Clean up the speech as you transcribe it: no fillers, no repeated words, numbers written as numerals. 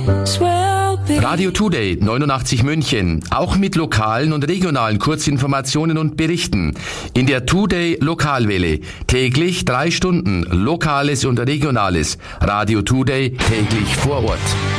Radio Today 89 München, auch mit lokalen und regionalen Kurzinformationen und Berichten. In der Today Lokalwelle täglich 3 Stunden Lokales und Regionales. Radio Today täglich vor Ort.